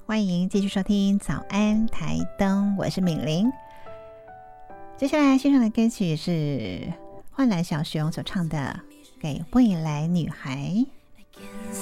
欢迎继续收听早安台灯，我是敏玲。接下来欣赏的歌曲是幻蓝小熊所唱的《给未来女孩》。